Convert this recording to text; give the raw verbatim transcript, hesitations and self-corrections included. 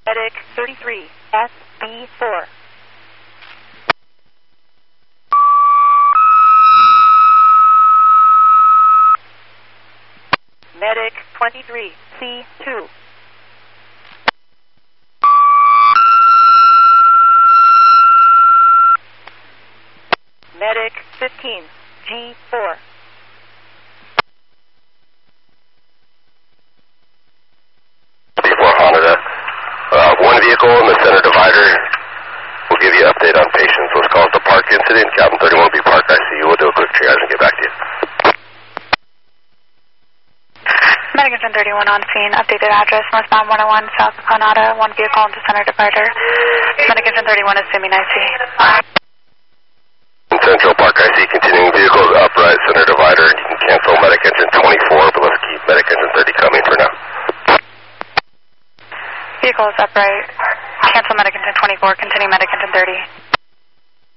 Medic thirty-three, S B four. Medic twenty-three, C two. Medic fifteen, G four. before Honda. Uh, one vehicle in the center divider. We'll give you an update on patients. What's caused the park incident. Captain thirty-one will be parked I C U. We'll do a quick triage and get back to you. Medic Engine thirty-one on scene. Updated address, northbound one oh one, south of Honda. One vehicle in the center divider. Medic Engine thirty-one assuming I C. In Central Park I C, continuing vehicles upright, center divider. You can cancel Medic Engine twenty-four, but let's keep Medic Engine thirty coming for now. Vehicle is upright. Cancel Medic Engine twenty-four. Continue Medic Engine thirty.